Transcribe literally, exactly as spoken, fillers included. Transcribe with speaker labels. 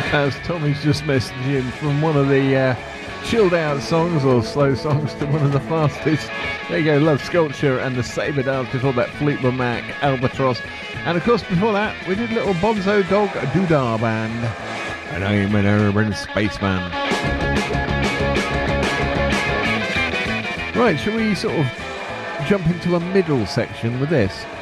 Speaker 1: As Tommy's just messaging from one of the uh, chilled out songs or slow songs to one of the fastest. There you go, Love Sculpture and the Sabre Dance. Before that, Fleetwood Mac, Albatross. And of course, before that, we did little Bonzo Dog Doodah Band. And I'm an urban spaceman. Right, shall we sort of jump into a middle section with this?